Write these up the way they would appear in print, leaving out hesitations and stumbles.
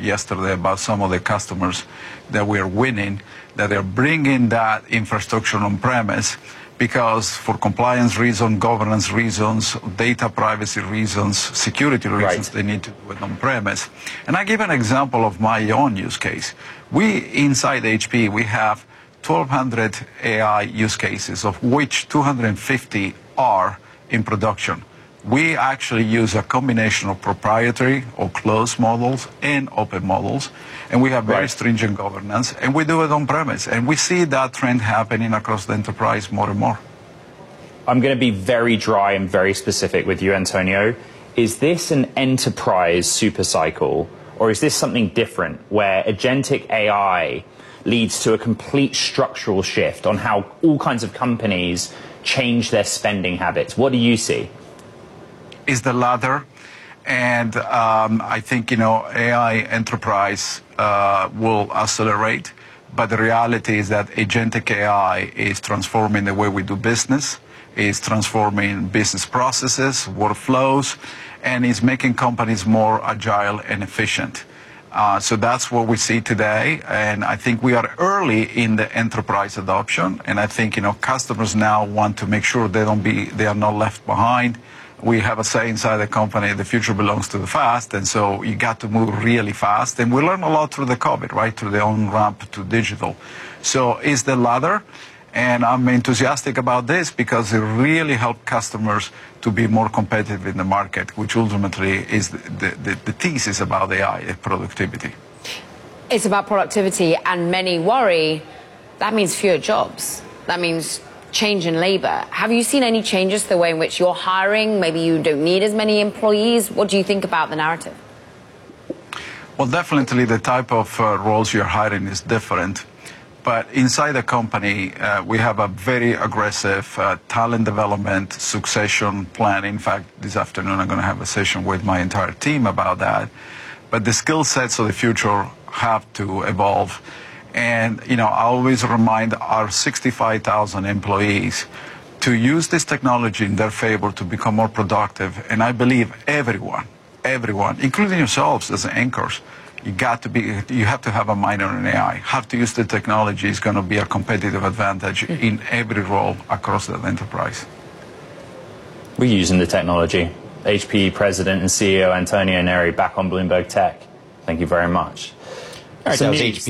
yesterday about some of the customers that we're winning, that they're bringing that infrastructure on premise because for compliance reasons, governance reasons, data privacy reasons, security reasons, they need to do it on premise. And I give an example of my own use case. We, inside HP, we have 1,200 AI use cases, of which 250 are in production. We actually use a combination of proprietary or closed models and open models, and we have very stringent governance, and we do it on premise. And we see that trend happening across the enterprise more and more. I'm going to be very dry and very specific with you, Antonio. Is this an enterprise super cycle, or is this something different where agentic AI leads to a complete structural shift on how all kinds of companies change their spending habits? What do you see? Is the latter, and I think AI enterprise will accelerate, but the reality is that agentic AI is transforming the way we do business, is transforming business processes, workflows, and is making companies more agile and efficient. So that's what we see today, and I think we are early in the enterprise adoption, and I think customers now want to make sure they are not left behind. We have a say inside the company, the future belongs to the fast, and so you got to move really fast. And we learned a lot through the COVID, right, through the on-ramp to digital. So it's the latter, and I'm enthusiastic about this because it really helps customers to be more competitive in the market, which ultimately is the thesis about AI, productivity. It's about productivity, and many worry that means fewer jobs. That means change in labor. Have you seen any changes to the way in which you're hiring? Maybe you don't need as many employees. What do you think about the narrative? Well, definitely the type of roles you're hiring is different. But inside the company, we have a very aggressive talent development succession plan. In fact, this afternoon I'm going to have a session with my entire team about that. But the skill sets of the future have to evolve. And, I always remind our 65,000 employees to use this technology in their favor to become more productive. And I believe everyone, including yourselves as anchors, you have to have a minor in AI. Have to use the technology is going to be a competitive advantage in every role across the enterprise. We're using the technology. HPE President and CEO Antonio Neri back on Bloomberg Tech. Thank you very much. All right, that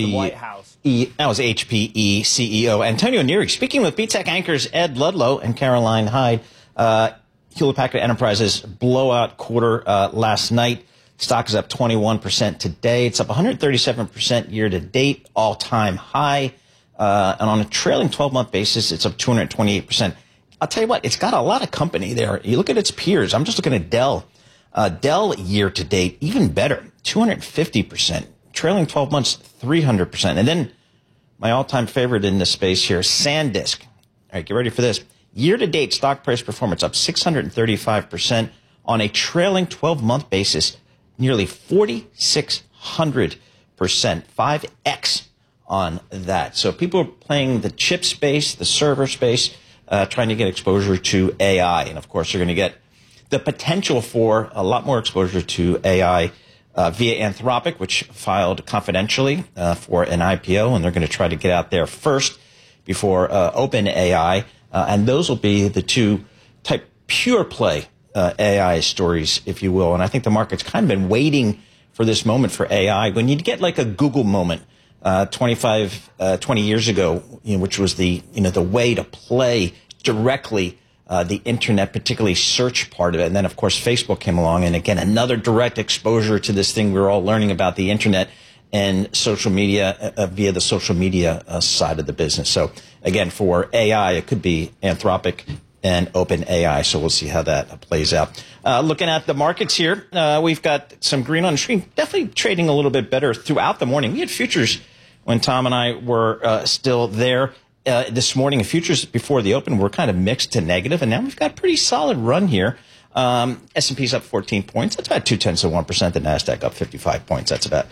was HPE CEO Antonio Neri speaking with BTech anchors Ed Ludlow and Caroline Hyde. Hewlett-Packard Enterprise's blowout quarter last night. Stock is up 21% today. It's up 137% year to date, all-time high. And on a trailing 12-month basis, it's up 228%. I'll tell you what, it's got a lot of company there. You look at its peers. I'm just looking at Dell. Dell year to date, even better, 250%. Trailing 12 months, 300%. And then my all-time favorite in this space here, SanDisk. All right, get ready for this. Year-to-date stock price performance up 635% on a trailing 12-month basis, nearly 4,600%, 5x on that. So people are playing the chip space, the server space, trying to get exposure to AI. And, of course, they're going to get the potential for a lot more exposure to AI via Anthropic, which filed confidentially for an IPO, and they're going to try to get out there first before OpenAI. And those will be the two type pure play AI stories, if you will. And I think the market's kind of been waiting for this moment for AI. When you get like a Google moment 20 years ago, which was the way to play directly the internet, particularly search part of it. And then, of course, Facebook came along. And again, another direct exposure to this thing we're all learning about, the internet and social media via the social media side of the business. So, again, for AI, it could be Anthropic and OpenAI. So we'll see how that plays out. Looking at the markets here, we've got some green on the screen, definitely trading a little bit better throughout the morning. We had futures when Tom and I were still there. This morning, futures before the open were kind of mixed to negative, and now we've got a pretty solid run here. S&P's up 14 points. That's about 0.2%. The NASDAQ up 55 points. That's about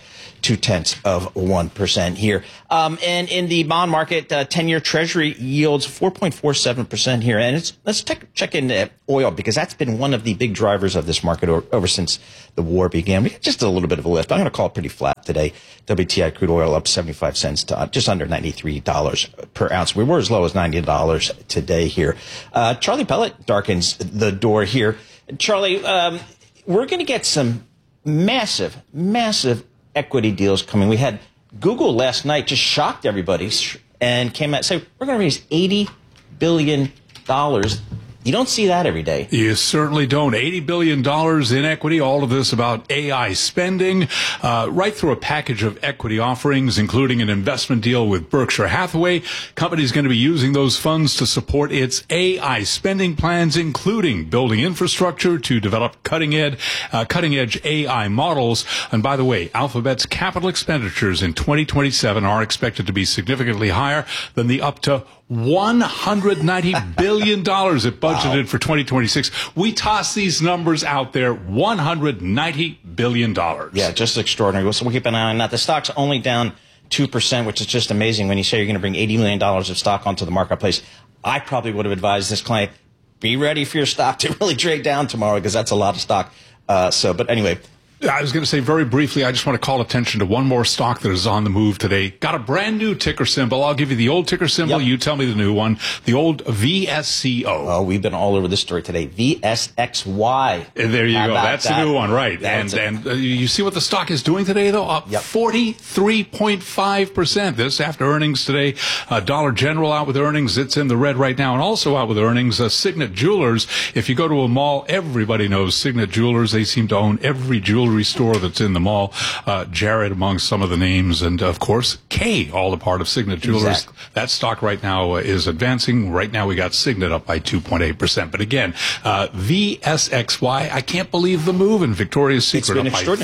0.2% here. And in the bond market, 10-year Treasury yields 4.47% here. And let's check in oil, because that's been one of the big drivers of this market over since the war began. We got just a little bit of a lift. I'm going to call it pretty flat. today. WTI crude oil up 75 cents to just under $93 per ounce. We were as low as $90 today here. Charlie Pellet darkens the door here. Charlie, we're going to get some massive equity deals coming. We had Google last night just shocked everybody and came out and said, we're going to raise $80 billion. You don't see that every day. You certainly don't. $80 billion in equity, all of this about AI spending, right through a package of equity offerings, including an investment deal with Berkshire Hathaway. Company's going to be using those funds to support its AI spending plans, including building infrastructure to develop cutting-edge AI models. And by the way, Alphabet's capital expenditures in 2027 are expected to be significantly higher than the up to $190 billion it budgeted for 2026. We toss these numbers out there, $190 billion. Yeah, just extraordinary. So we'll keep an eye on that. The stock's only down 2%, which is just amazing when you say you're going to bring $80 million of stock onto the marketplace. I probably would have advised this client, be ready for your stock to really trade down tomorrow because that's a lot of stock. But anyway. I was going to say very briefly, I just want to call attention to one more stock that is on the move today. Got a brand new ticker symbol. I'll give you the old ticker symbol. Yep. You tell me the new one. The old VSCO. Oh, we've been all over this story today. VSXY. There you go. That's the new one, right? And you see what the stock is doing today, though? Up 43.5%. This after earnings today. Dollar General out with earnings. It's in the red right now. And also out with earnings, Signet Jewelers. If you go to a mall, everybody knows Signet Jewelers. They seem to own every jewelry store that's in the mall. Jared among some of the names, and of course Kay, all a part of Signet Jewelers. Exactly. That stock right now is advancing. Right now we got Signet up by 2.8%. But again, VSXY, I can't believe the move in Victoria's Secret up by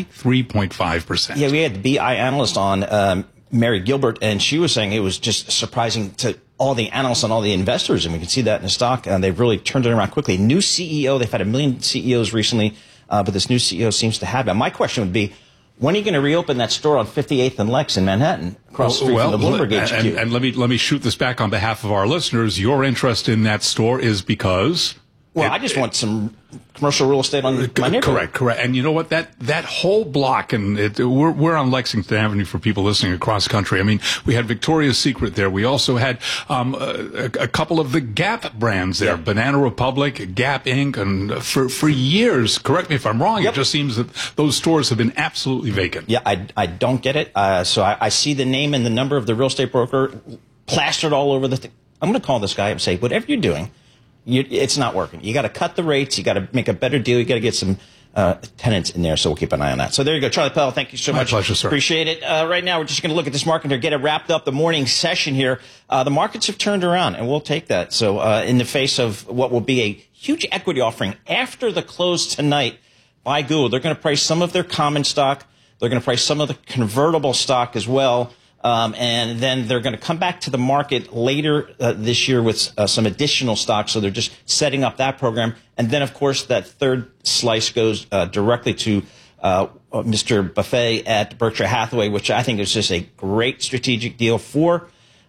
43.5%. Yeah, we had the BI analyst on, Mary Gilbert, and she was saying it was just surprising to all the analysts and all the investors, and we can see that in the stock, and they've really turned it around quickly. New CEO, they've had 1 million CEOs recently. But this new CEO seems to have it. My question would be, when are you going to reopen that store on 58th and Lex in Manhattan, across the street from the Bloomberg HQ? And let me shoot this back on behalf of our listeners. Your interest in that store is because? Well, I just want some commercial real estate on my neighborhood. Correct. And you know what? That whole block, and we're on Lexington Avenue for people listening across country. I mean, we had Victoria's Secret there. We also had a couple of the Gap brands there, Banana Republic, Gap Inc., and for years, correct me if I'm wrong, it just seems that those stores have been absolutely vacant. Yeah, I don't get it. So I see the name and the number of the real estate broker plastered all over the thing. I'm going to call this guy and say, whatever you're doing, it's not working. You got to cut the rates. You got to make a better deal. You got to get some tenants in there. So we'll keep an eye on that. So there you go, Charlie Pell. Thank you so much. My pleasure, sir. Appreciate it. Right now, we're just going to look at this market here, get it wrapped up. The morning session here. The markets have turned around, and we'll take that. So in the face of what will be a huge equity offering after the close tonight by Google, they're going to price some of their common stock. They're going to price some of the convertible stock as well. And then they're going to come back to the market later this year with some additional stocks. So they're just setting up that program. And then, of course, that third slice goes directly to Mr. Buffett at Berkshire Hathaway, which I think is just a great strategic deal for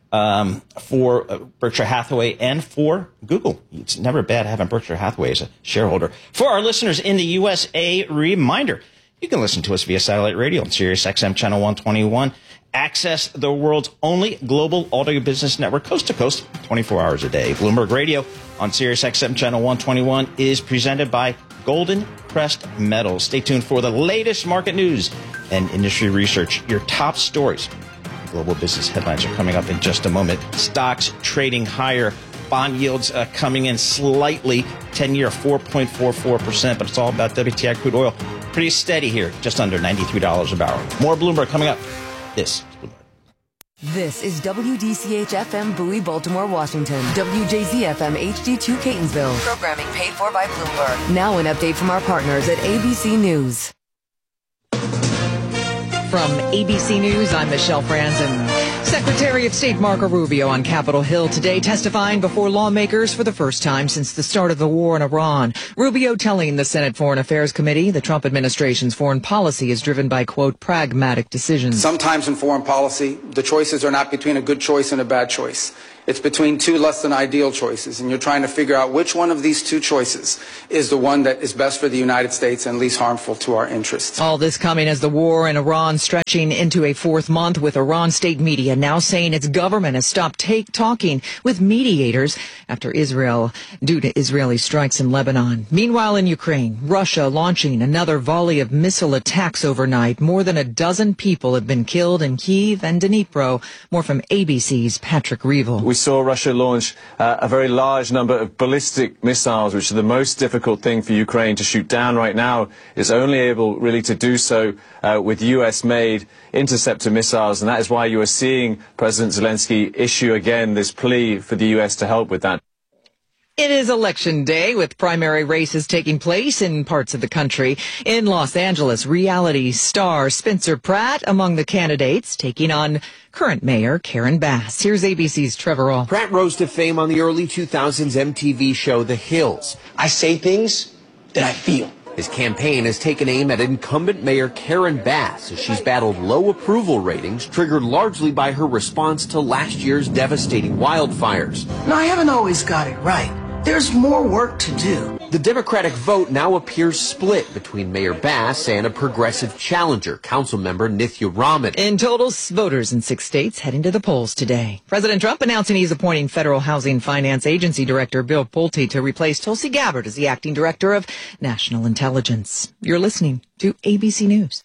Berkshire Hathaway and for Google. It's never bad having Berkshire Hathaway as a shareholder. For our listeners in the U.S., a reminder, you can listen to us via satellite radio on Sirius XM Channel 121. Access the world's only global audio business network, coast to coast, 24 hours a day. Bloomberg Radio on Sirius XM Channel 121 is presented by Golden Crest Metals. Stay tuned for the latest market news and industry research. Your top stories. Global business headlines are coming up in just a moment. Stocks trading higher. Bond yields coming in slightly. 10-year 4.44%, but it's all about WTI crude oil. Pretty steady here, just under $93 a barrel. More Bloomberg coming up. This is WDCH-FM Bowie, Baltimore, Washington. WJZ-FM HD2 Catonsville. Programming paid for by Bloomberg. Now an update from our partners at ABC News. From ABC News, I'm Michelle Franzen. Secretary of State Marco Rubio on Capitol Hill today testifying before lawmakers for the first time since the start of the war in Iran. Rubio telling the Senate Foreign Affairs Committee the Trump administration's foreign policy is driven by, quote, pragmatic decisions. Sometimes in foreign policy, the choices are not between a good choice and a bad choice. It's between two less than ideal choices, and you're trying to figure out which one of these two choices is the one that is best for the United States and least harmful to our interests. All this coming as the war in Iran stretching into a fourth month, with Iran state media now saying its government has stopped talking with mediators after Israel, due to Israeli strikes in Lebanon. Meanwhile, in Ukraine, Russia launching another volley of missile attacks overnight. More than a dozen people have been killed in Kyiv and Dnipro. More from ABC's Patrick Reevell. We saw Russia launch a very large number of ballistic missiles, which are the most difficult thing for Ukraine to shoot down right now. It's only able really to do so with US-made interceptor missiles, and that is why you are seeing President Zelensky issue again this plea for the US to help with that. It is election day, with primary races taking place in parts of the country. In Los Angeles, reality star Spencer Pratt among the candidates, taking on current mayor Karen Bass. Here's ABC's Trevor All. Pratt rose to fame on the early 2000s MTV show The Hills. I say things that I feel. His campaign has taken aim at incumbent mayor Karen Bass as she's battled low approval ratings, triggered largely by her response to last year's devastating wildfires. No, I haven't always got it right. There's more work to do. The Democratic vote now appears split between Mayor Bass and a progressive challenger, Councilmember Nithya Raman. In total, voters in 6 states heading to the polls today. President Trump announcing he's appointing Federal Housing Finance Agency Director Bill Pulte to replace Tulsi Gabbard as the acting director of National Intelligence. You're listening to ABC News.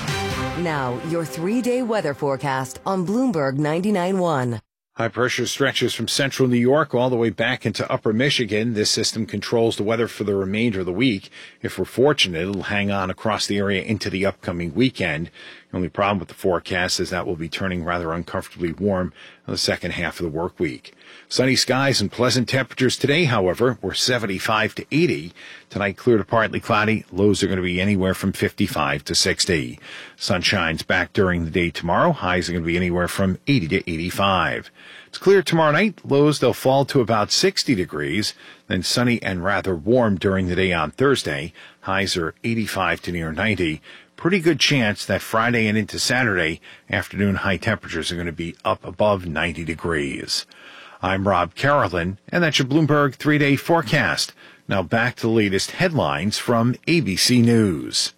Now, your 3-day weather forecast on Bloomberg 99.1. High pressure stretches from central New York all the way back into upper Michigan. This system controls the weather for the remainder of the week. If we're fortunate, it'll hang on across the area into the upcoming weekend. The only problem with the forecast is that we'll be turning rather uncomfortably warm in the second half of the work week. Sunny skies and pleasant temperatures today, however, were 75 to 80. Tonight, clear to partly cloudy. Lows are going to be anywhere from 55 to 60. Sunshine's back during the day tomorrow. Highs are going to be anywhere from 80 to 85. It's clear tomorrow night. Lows, they'll fall to about 60 degrees. Then sunny and rather warm during the day on Thursday. Highs are 85 to near 90. Pretty good chance that Friday and into Saturday, afternoon high temperatures are going to be up above 90 degrees. I'm Rob Carolyn, and that's your Bloomberg 3-day forecast. Now back to the latest headlines from ABC News.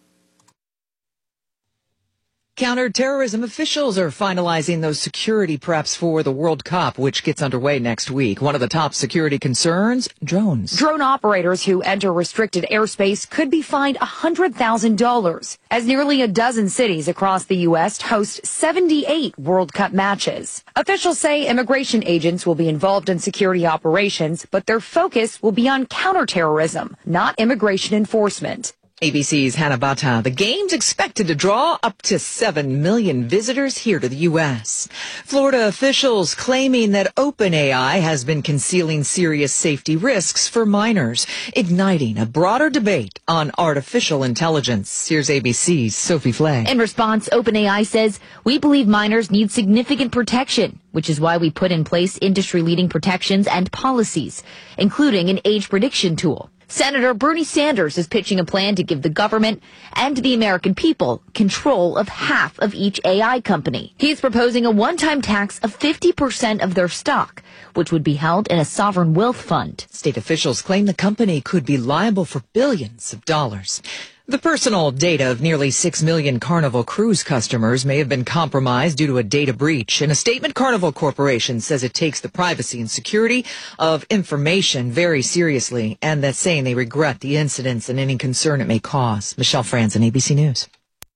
Counterterrorism officials are finalizing those security preps for the World Cup, which gets underway next week. One of the top security concerns, drones. Drone operators who enter restricted airspace could be fined $100,000, as nearly a dozen cities across the U.S. host 78 World Cup matches. Officials say immigration agents will be involved in security operations, but their focus will be on counterterrorism, not immigration enforcement. ABC's Hannah Bata. The game's expected to draw up to 7 million visitors here to the U.S. Florida officials claiming that OpenAI has been concealing serious safety risks for minors, igniting a broader debate on artificial intelligence. Here's ABC's Sophie Flay. In response, OpenAI says, "We believe minors need significant protection, which is why we put in place industry-leading protections and policies, including an age prediction tool." Senator Bernie Sanders is pitching a plan to give the government and the American people control of half of each AI company. He's proposing a one-time tax of 50% of their stock, which would be held in a sovereign wealth fund. State officials claim the company could be liable for billions of dollars. The personal data of nearly 6 million Carnival Cruise customers may have been compromised due to a data breach. In a statement, Carnival Corporation says it takes the privacy and security of information very seriously, and that's saying they regret the incidents and any concern it may cause. Michelle Franzen, ABC News.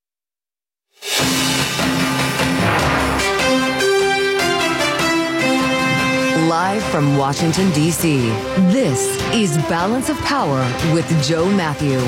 Live from Washington, D.C., this is Balance of Power with Joe Matthew.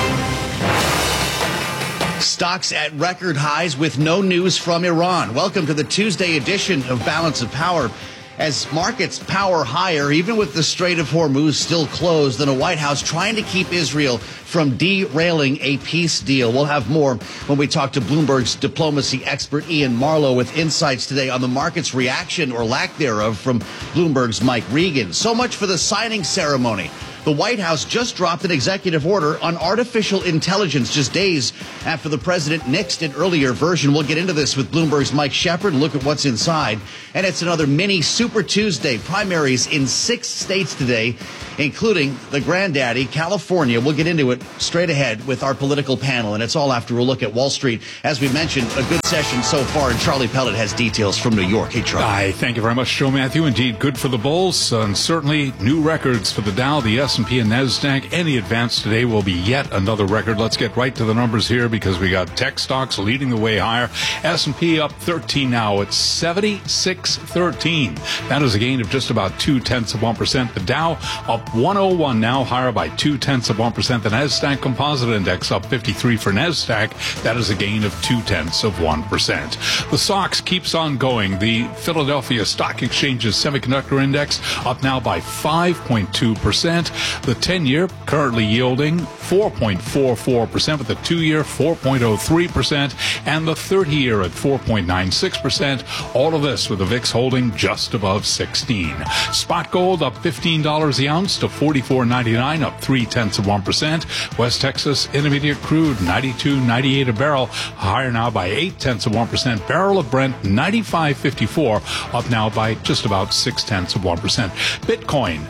Stocks at record highs with no news from Iran. Welcome to the Tuesday edition of Balance of Power. As markets power higher, even with the Strait of Hormuz still closed, and a White House trying to keep Israel from derailing a peace deal. We'll have more when we talk to Bloomberg's diplomacy expert Ian Marlowe with insights today on the market's reaction or lack thereof from Bloomberg's Mike Regan. So much for the signing ceremony The White House just dropped an executive order on artificial intelligence just days after the president nixed an earlier version. We'll get into this with Bloomberg's Mike Shepard and look at what's inside. And it's another mini Super Tuesday. Primaries in 6 states today, including the granddaddy, California. We'll get into it straight ahead with our political panel. And it's all after a look at Wall Street. As we mentioned, a good session so far. And Charlie Pellet has details from New York. Hey, Charlie. Thank you very much, Joe Matthew. Indeed, good for the bulls. And certainly new records for the Dow, the S&P, and NASDAQ. Any advance today will be yet another record. Let's get right to the numbers here because we got tech stocks leading the way higher. S&P up 13 now. It's 76.13. That is a gain of just about 0.2%. The Dow up 101 now, higher by 0.2%. The NASDAQ Composite Index up 53 for NASDAQ. That is a gain of 0.2%. The SOX keeps on going. The Philadelphia Stock Exchange's Semiconductor Index up now by 5.2%. The 10-year currently yielding 4.44%, with the 2-year 4.03%, and the 30-year at 4.96%. All of this with the VIX holding just above 16. Spot gold up $15 the ounce to $44.99, up 0.3%. West Texas Intermediate crude 92.98 a barrel, higher now by 0.8%. Barrel of Brent 95.54, up now by just about 0.6%. Bitcoin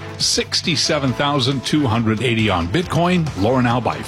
67,280 on Bitcoin, lower now by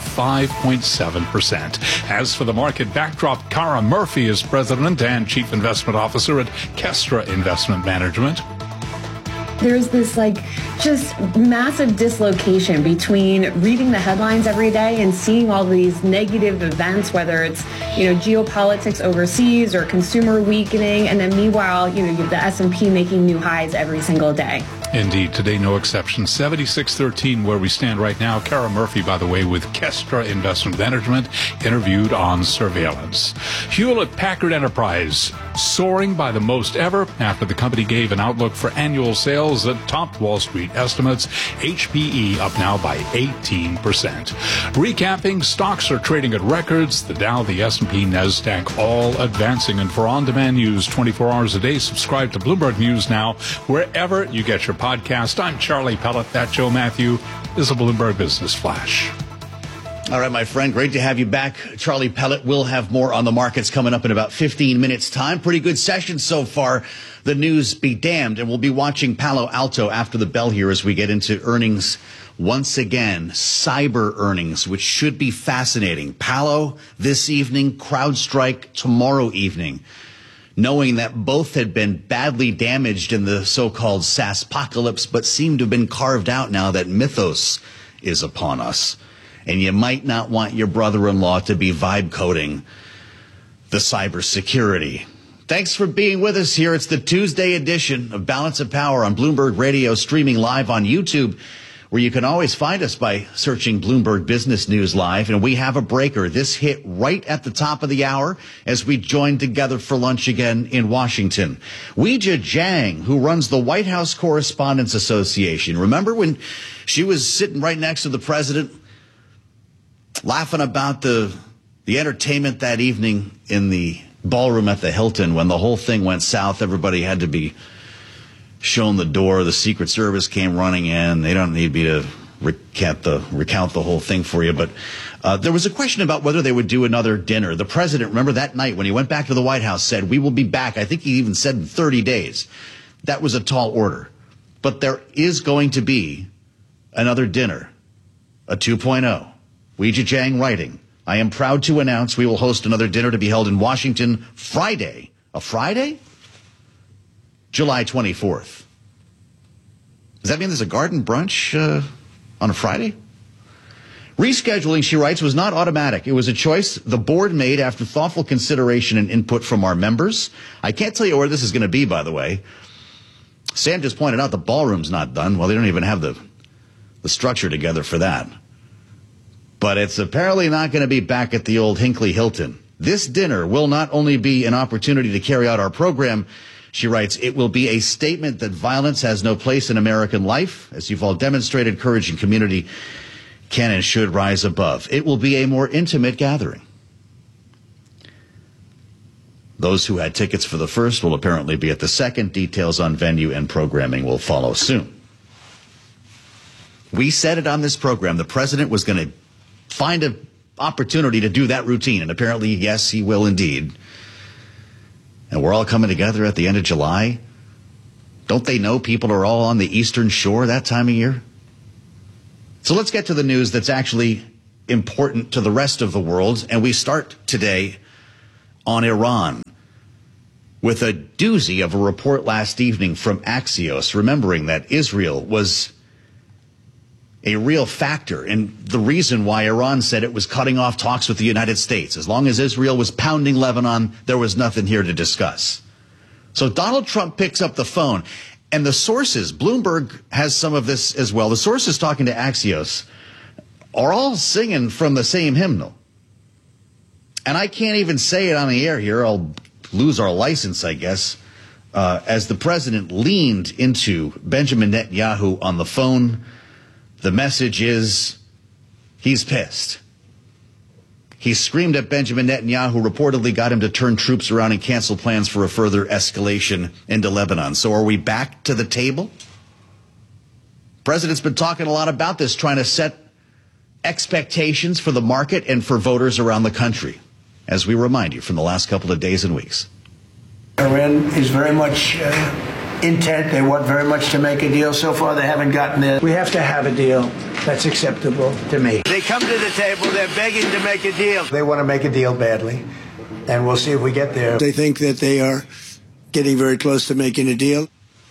5.7%. As for the market backdrop, Cara Murphy is president and chief investment officer at Kestra Investment Management. There's this just massive dislocation between reading the headlines every day and seeing all these negative events, whether it's, geopolitics overseas or consumer weakening. And then meanwhile, you have the S&P making new highs every single day. Indeed, today no exception. 76.13 where we stand right now. Cara Murphy, by the way, with Kestra Investment Management, interviewed on surveillance. Hewlett-Packard Enterprise soaring by the most ever after the company gave an outlook for annual sales that topped Wall Street estimates. HPE up now by 18%. Recapping, stocks are trading at records. The Dow, the S&P, NASDAQ all advancing. And for on-demand news 24 hours a day, subscribe to Bloomberg News Now wherever you get your podcast. I'm Charlie Pellet. That Joe Matthew is a Bloomberg Business Flash. All right, my friend, great to have you back. Charlie Pellet will have more on the markets coming up in about 15 minutes' time. Pretty good session so far. The news be damned, and we'll be watching Palo Alto after the bell here as we get into earnings once again. Cyber earnings, which should be fascinating. Palo this evening, CrowdStrike tomorrow evening. Knowing that both had been badly damaged in the so-called SaaSpocalypse, but seem to have been carved out now that Mythos is upon us. And you might not want your brother-in-law to be vibe coding the cybersecurity. Thanks for being with us here. It's the Tuesday edition of Balance of Power on Bloomberg Radio, streaming live on YouTube, where you can always find us by searching Bloomberg Business News Live. And we have a breaker. This hit right at the top of the hour as we join together for lunch again in Washington. Weijia Jiang, who runs the White House Correspondents Association. Remember when she was sitting right next to the president, laughing about the entertainment that evening in the ballroom at the Hilton when the whole thing went south? Everybody had to be shown the door. The Secret Service came running in. They don't need me to recount the whole thing for you. But there was a question about whether they would do another dinner. The president, remember that night when he went back to the White House, said, "We will be back." I think he even said in 30 days. That was a tall order. But there is going to be another dinner, a 2.0. Weijia Jiang writing, "I am proud to announce we will host another dinner to be held in Washington Friday." A Friday? July 24th. Does that mean there's a garden brunch on a Friday? Rescheduling, she writes, was not automatic. It was a choice the board made after thoughtful consideration and input from our members. I can't tell you where this is going to be, by the way. Sam just pointed out the ballroom's not done. Well, they don't even have the structure together for that. But it's apparently not going to be back at the old Hinckley Hilton. This dinner will not only be an opportunity to carry out our program, she writes, it will be a statement that violence has no place in American life. As you've all demonstrated, courage and community can and should rise above. It will be a more intimate gathering. Those who had tickets for the first will apparently be at the second. Details on venue and programming will follow soon. We said it on this program. The president was going to find an opportunity to do that routine. And apparently, yes, he will indeed. And we're all coming together at the end of July. Don't they know people are all on the Eastern Shore that time of year? So let's get to the news that's actually important to the rest of the world. And we start today on Iran with a doozy of a report last evening from Axios, remembering that Israel was a real factor in the reason why Iran said it was cutting off talks with the United States. As long as Israel was pounding Lebanon, there was nothing here to discuss. So Donald Trump picks up the phone, and the sources, Bloomberg has some of this as well, the sources talking to Axios are all singing from the same hymnal. And I can't even say it on the air here. I'll lose our license, I guess, as the president leaned into Benjamin Netanyahu on the phone. The message is he's pissed. He screamed at Benjamin Netanyahu, reportedly got him to turn troops around and cancel plans for a further escalation into Lebanon. So are we back to the table? President's been talking a lot about this, trying to set expectations for the market and for voters around the country, as we remind you from the last couple of days and weeks. Iran is very much intent. They want very much to make a deal. So far, they haven't gotten there. We have to have a deal that's acceptable to me. They come to the table. They're begging to make a deal. They want to make a deal badly, and we'll see if we get there. They think that they are getting very close to making a deal.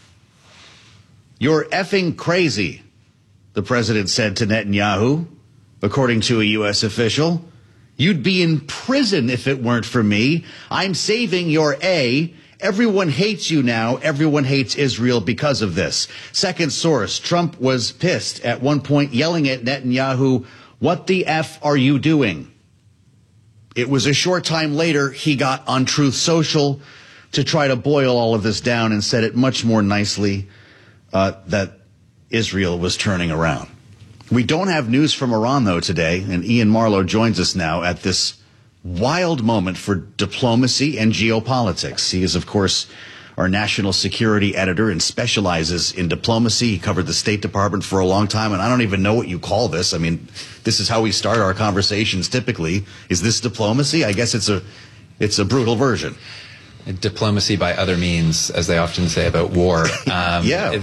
You're effing crazy, the president said to Netanyahu, according to a U.S. official. You'd be in prison if it weren't for me. I'm saving your A. Everyone hates you now. Everyone hates Israel because of this. Second source, Trump was pissed at one point, yelling at Netanyahu, what the F are you doing? It was a short time later he got on Truth Social to try to boil all of this down and said it much more nicely that Israel was turning around. We don't have news from Iran, though, today, and Ian Marlowe joins us now at this wild moment for diplomacy and geopolitics. He is, of course, our national security editor and specializes in diplomacy. He covered the State Department for a long time, and I don't even know what you call this. I mean, this is how we start our conversations typically. Is this diplomacy? I guess it's a brutal version. Diplomacy by other means, as they often say about war. Yeah.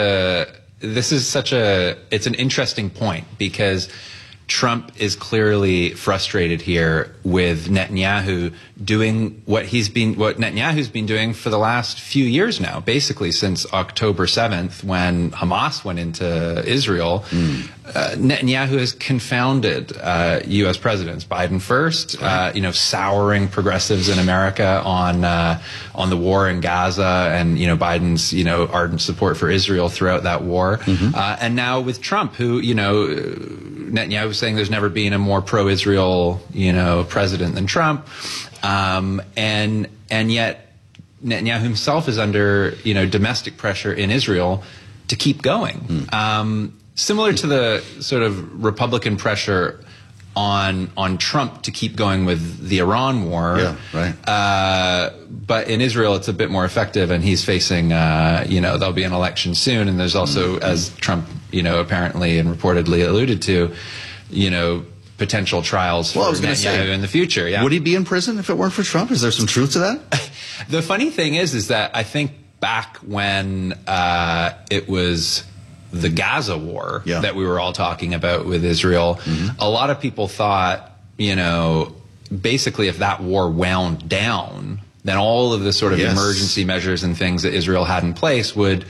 It's an interesting point because Trump is clearly frustrated here with Netanyahu doing what Netanyahu's been doing for the last few years now, basically since October 7th when Hamas went into Israel. Netanyahu has confounded U.S. presidents, Biden first, souring progressives in America on the war in Gaza and, Biden's, ardent support for Israel throughout that war. And now with Trump, who, Netanyahu was saying there's never been a more pro-Israel, president than Trump. And yet Netanyahu himself is under, domestic pressure in Israel to keep going. Similar to the sort of Republican pressure on Trump to keep going with the Iran war. Yeah, right. But in Israel, it's a bit more effective, and he's facing, there'll be an election soon. And there's also, as Trump, apparently and reportedly alluded to, potential trials for Netanyahu in the future. Yeah. Would he be in prison if it weren't for Trump? Is there some truth to that? The funny thing is that I think back when it was the Gaza war that we were all talking about with Israel, a lot of people thought, basically if that war wound down, then all of the sort of emergency measures and things that Israel had in place would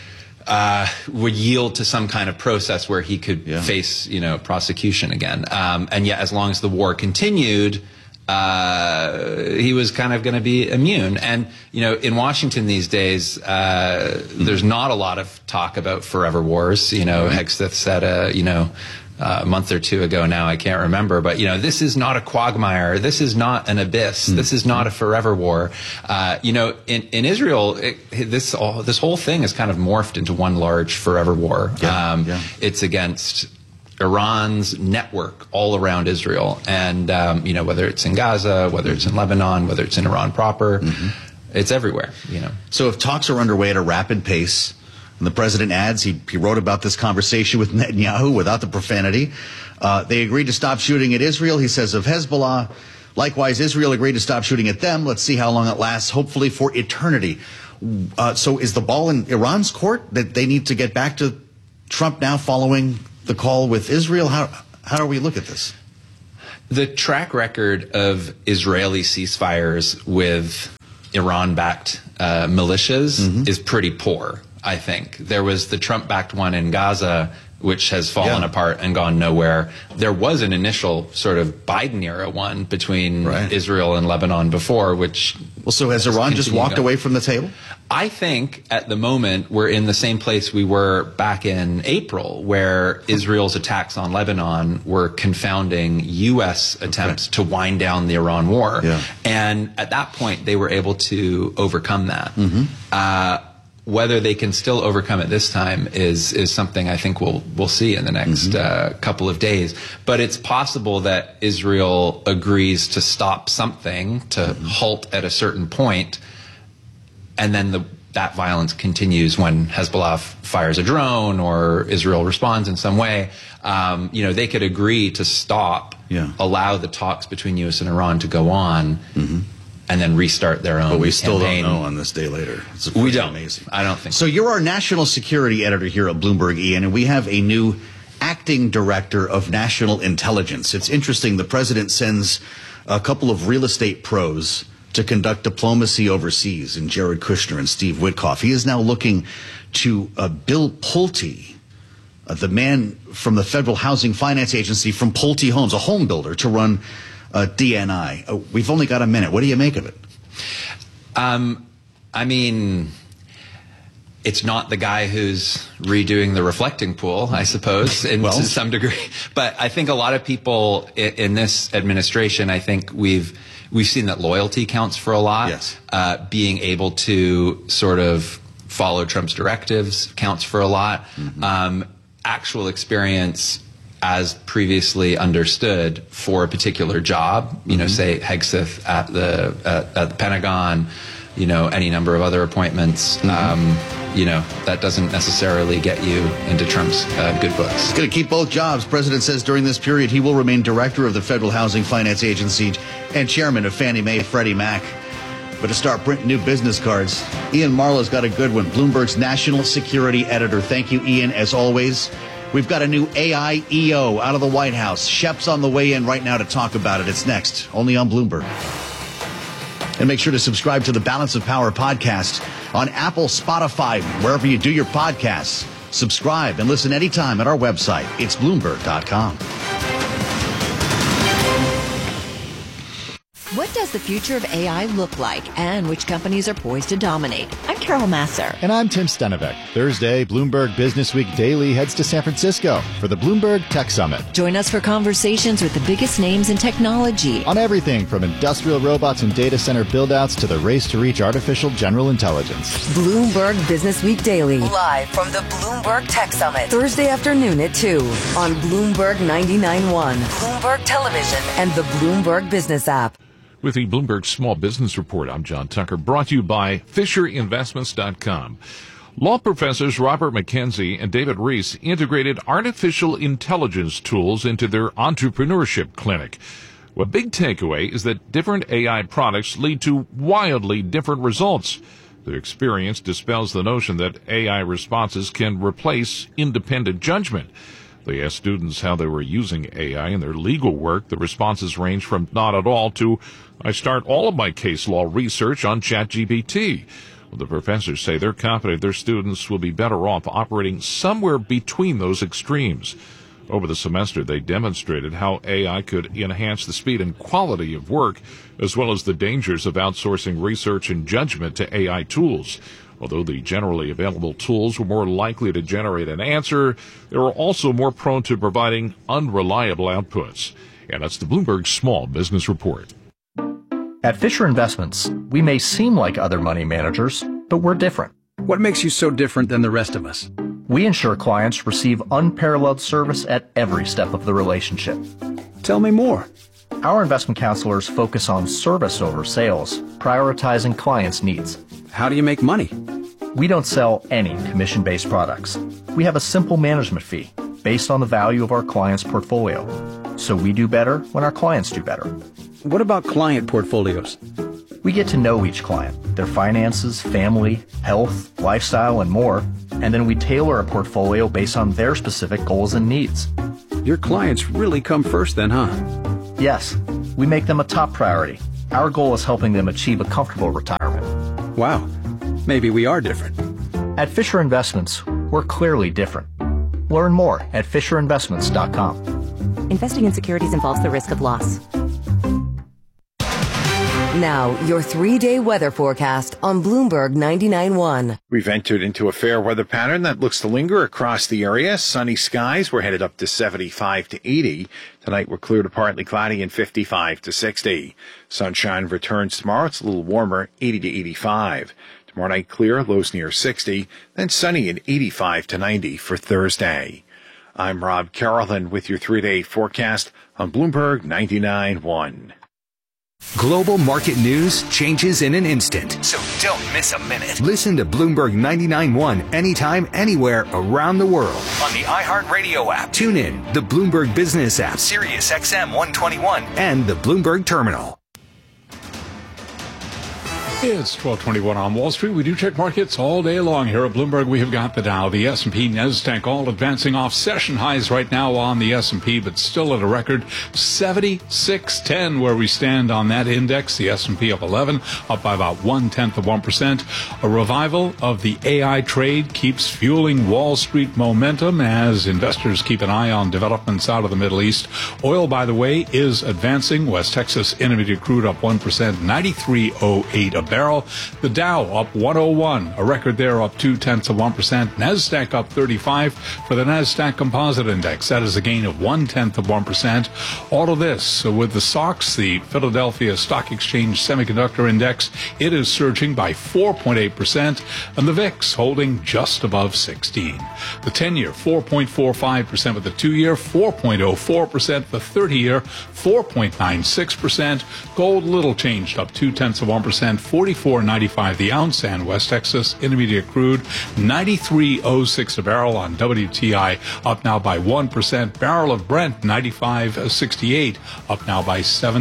yield to some kind of process where he could face, prosecution again. And yet, as long as the war continued, he was kind of going to be immune. And, in Washington these days, there's not a lot of talk about forever wars. Hegseth said, a month or two ago now, I can't remember, but this is not a quagmire. This is not an abyss. This is not a forever war. In Israel, this whole thing has kind of morphed into one large forever war. It's against Iran's network all around Israel, and whether it's in Gaza, whether it's in Lebanon, whether it's in Iran proper, it's everywhere. So if talks are underway at a rapid pace, And the president adds he wrote about this conversation with Netanyahu without the profanity. They agreed to stop shooting at Israel, he says, of Hezbollah. Likewise, Israel agreed to stop shooting at them. Let's see how long it lasts, hopefully for eternity. So is the ball in Iran's court that they need to get back to Trump now following the call with Israel? How do we look at this? The track record of Israeli ceasefires with Iran-backed militias is pretty poor, I think. There was the Trump-backed one in Gaza, which has fallen apart and gone nowhere. There was an initial sort of Biden-era one between Israel and Lebanon before, which... Well, so has Iran just walked away from the table? I think at the moment we're in the same place we were back in April, where Israel's attacks on Lebanon were confounding U.S. attempts to wind down the Iran war. And at that point, they were able to overcome that. Whether they can still overcome it this time is something I think we'll see in the next couple of days. But it's possible that Israel agrees to stop something, to halt at a certain point, and then that violence continues when Hezbollah fires a drone or Israel responds in some way. They could agree to stop, allow the talks between U.S. and Iran to go on, and then restart their own. But we still campaign. don't know on this day later. It's we don't. Amazing. I don't think so. You're our national security editor here at Bloomberg, Ian, and we have a new acting director of national intelligence. It's interesting. The president sends a couple of real estate pros to conduct diplomacy overseas, in Jared Kushner and Steve Witkoff. He is now looking to Bill Pulte, the man from the Federal Housing Finance Agency from Pulte Homes, a home builder, to run DNI. We've only got a minute. What do you make of it? I mean, it's not the guy who's redoing the reflecting pool, I suppose, to some degree. But I think a lot of people in this administration, I think we've seen that loyalty counts for a lot. Yes. Being able to sort of follow Trump's directives counts for a lot. Actual experience as previously understood for a particular job, say Hegseth at the Pentagon, any number of other appointments, that doesn't necessarily get you into Trump's good books. Going to keep both jobs. President says during this period he will remain director of the Federal Housing Finance Agency and chairman of Fannie Mae, Freddie Mac. But to start printing new business cards, Ian Marlow's got a good one. Bloomberg's national security editor. Thank you, Ian, as always. We've got a new AI EO out of the White House. Shep's on the way in right now to talk about it. It's next, only on Bloomberg. And make sure to subscribe to the Balance of Power podcast on Apple, Spotify, wherever you do your podcasts. Subscribe and listen anytime at our website. It's Bloomberg.com. What does the future of AI look like, and which companies are poised to dominate? I'm Carol Masser. And I'm Tim Stenevec. Thursday, Bloomberg Business Week Daily heads to San Francisco for the Bloomberg Tech Summit. Join us for conversations with the biggest names in technology. On everything from industrial robots and data center build-outs to the race to reach artificial general intelligence. Bloomberg Business Week Daily. Live from the Bloomberg Tech Summit. Thursday afternoon at 2 on Bloomberg 99.1, Bloomberg Television, and the Bloomberg Business app. With the Bloomberg Small Business Report, I'm John Tucker, brought to you by FisherInvestments.com. Law professors Robert McKenzie and David Reese integrated artificial intelligence tools into their entrepreneurship clinic. A big takeaway is that different AI products lead to wildly different results. Their experience dispels the notion that AI responses can replace independent judgment. They asked students how they were using AI in their legal work. The responses range from not at all to, I start all of my case law research on ChatGPT. Well, the professors say they're confident their students will be better off operating somewhere between those extremes. Over the semester, they demonstrated how AI could enhance the speed and quality of work, as well as the dangers of outsourcing research and judgment to AI tools. Although the generally available tools were more likely to generate an answer, they were also more prone to providing unreliable outputs. And that's the Bloomberg Small Business Report. At Fisher Investments, we may seem like other money managers, but we're different. What makes you so different than the rest of us? We ensure clients receive unparalleled service at every step of the relationship. Tell me more. Our investment counselors focus on service over sales, prioritizing clients' needs. How do you make money? We don't sell any commission-based products. We have a simple management fee based on the value of our client's portfolio. So we do better when our clients do better. What about client portfolios? We get to know each client, their finances, family, health, lifestyle, and more, and then we tailor a portfolio based on their specific goals and needs. Your clients really come first then, huh? Yes, we make them a top priority. Our goal is helping them achieve a comfortable retirement. Wow, maybe we are different. At Fisher Investments, we're clearly different. Learn more at FisherInvestments.com. Investing in securities involves the risk of loss. Now, your 3-day weather forecast on Bloomberg 99.1. We've entered into a fair weather pattern that looks to linger across the area. Sunny skies. We're headed up to 75 to 80. Tonight, we're clear to partly cloudy and 55 to 60. Sunshine returns tomorrow. It's a little warmer, 80 to 85. Tomorrow night, clear, lows near 60. Then sunny and 85 to 90 for Thursday. I'm Rob Carolan with your 3-day forecast on Bloomberg 99.1. Global market news changes in an instant. So don't miss a minute. Listen to Bloomberg 99.1 anytime, anywhere around the world. On the iHeartRadio app. Tune in, the Bloomberg Business app, Sirius XM 121, and the Bloomberg Terminal. It's 12:21 on Wall Street. We do check markets all day long here at Bloomberg. We have got the Dow, the S&P, NASDAQ all advancing off session highs right now on the S&P, but still at a record 76.10 where we stand on that index. The S&P up 11, up by about 0.1%. A revival of the AI trade keeps fueling Wall Street momentum as investors keep an eye on developments out of the Middle East. Oil, by the way, is advancing. West Texas Intermediate crude up 1%, 93.08 a barrel. The Dow up 101, a record there, up 0.2%. NASDAQ up 35 for the NASDAQ Composite Index. That is a gain of 0.1%. All of this with the SOX, the Philadelphia Stock Exchange Semiconductor Index. It is surging by 4.8%, and the VIX holding just above 16. The 10-year 4.45%, with the 2-year 4.04%, the 30-year 4.96%. Gold little changed, up 0.2%. 44.95 the ounce, and West Texas Intermediate crude 93.06 a barrel on WTI, up now by 1%. Barrel of Brent 95.68, up now by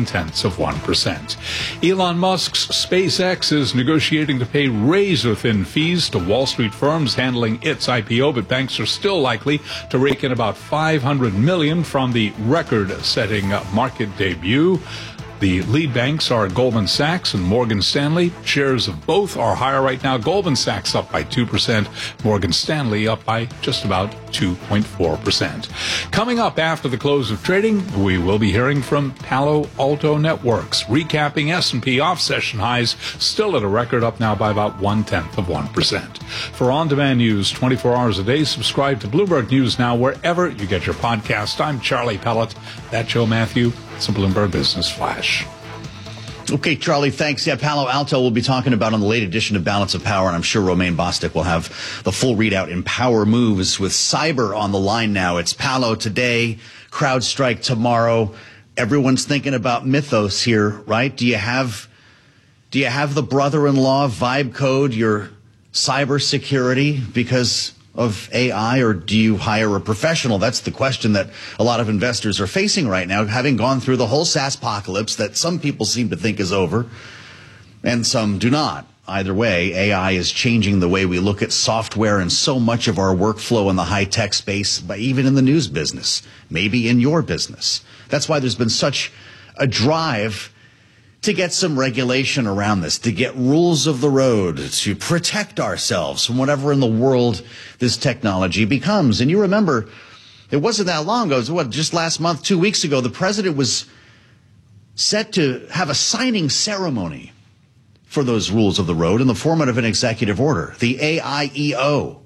0.7%. Elon Musk's SpaceX is negotiating to pay razor-thin fees to Wall Street firms handling its IPO, but banks are still likely to rake in about $500 million from the record-setting market debut. The lead banks are Goldman Sachs and Morgan Stanley. Shares of both are higher right now. Goldman Sachs up by 2%. Morgan Stanley up by just about 2.4%. Coming up after the close of trading, we will be hearing from Palo Alto Networks, recapping S&P off session highs, still at a record, up now by about 0.1%. For on-demand news 24 hours a day, subscribe to Bloomberg News Now wherever you get your podcast. I'm Charlie Pellet. That's Joe Matthew. It's a Bloomberg Business Flash. Okay, Charlie, thanks. Yeah, Palo Alto we'll be talking about on the late edition of Balance of Power, and I'm sure Romaine Bostick will have the full readout in Power Moves with cyber on the line now. It's Palo today, CrowdStrike tomorrow. Everyone's thinking about Mythos here, right? Do you have the brother-in-law vibe code your cybersecurity because of AI, or do you hire a professional? That's the question that a lot of investors are facing right now, having gone through the whole SaaS apocalypse that some people seem to think is over and some do not. Either way, AI is changing the way we look at software and so much of our workflow in the high-tech space, but even in the news business, maybe in your business. That's why there's been such a drive to get some regulation around this, to get rules of the road, to protect ourselves from whatever in the world this technology becomes. And you remember, it wasn't that long ago, it was just last month, 2 weeks ago, the president was set to have a signing ceremony for those rules of the road in the format of an executive order, the AIEO,